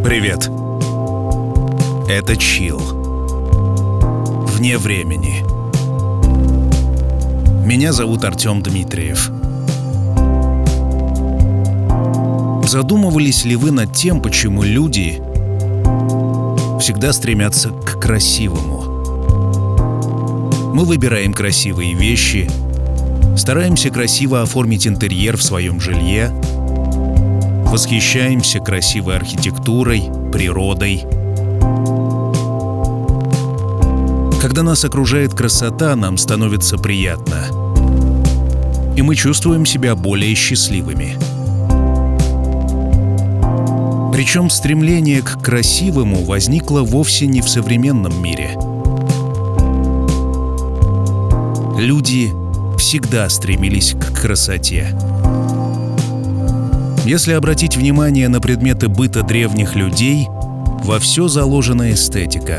Привет. Это Чилл. Вне времени. Меня зовут Артем Дмитриев. Задумывались ли вы над тем, почему люди всегда стремятся к красивому? Мы выбираем красивые вещи, стараемся красиво оформить интерьер в своем жилье, восхищаемся красивой архитектурой, природой. Когда нас окружает красота, нам становится приятно, и мы чувствуем себя более счастливыми. Причем стремление к красивому возникло вовсе не в современном мире. Люди всегда стремились к красоте. Если обратить внимание на предметы быта древних людей, во все заложена эстетика.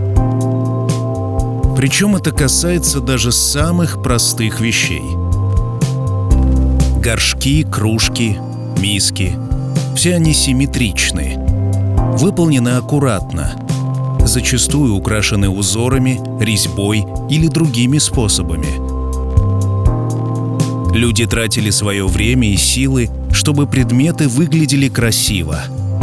Причем это касается даже самых простых вещей. Горшки, кружки, миски — все они симметричны, выполнены аккуратно, зачастую украшены узорами, резьбой или другими способами. Люди тратили свое время и силы, чтобы предметы выглядели красиво.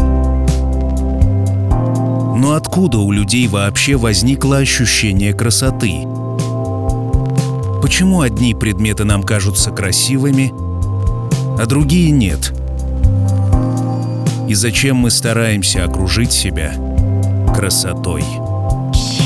Но откуда у людей вообще возникло ощущение красоты? Почему одни предметы нам кажутся красивыми, а другие нет? И зачем мы стараемся окружить себя красотой?